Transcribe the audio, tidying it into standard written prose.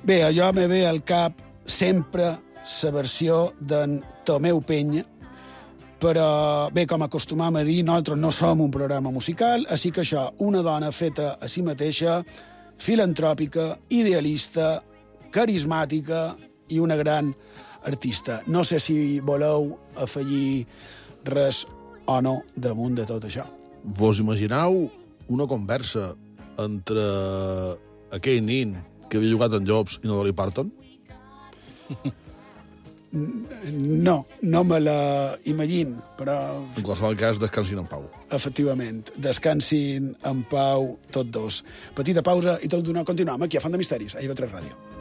Bé, allò me ve al cap sempre la versió d'en Tomeu Penya, però, bé, com acostumam a dir, nosaltres no som un programa musical, així que això, una dona feta a si mateixa, filantròpica, idealista, carismàtica i una gran artista. No sé si voleu afegir res o no damunt de tot això. Vos imagineu una conversa entre aquell nin que havia jugat en Jobs i no Dolly Parton? No me la imagino, però... En qualsevol cas, descansin en pau. Efectivament, descansin en pau tots dos. Petita pausa i tot d'una continuem aquí a Font de Misteris, a IB3 Ràdio.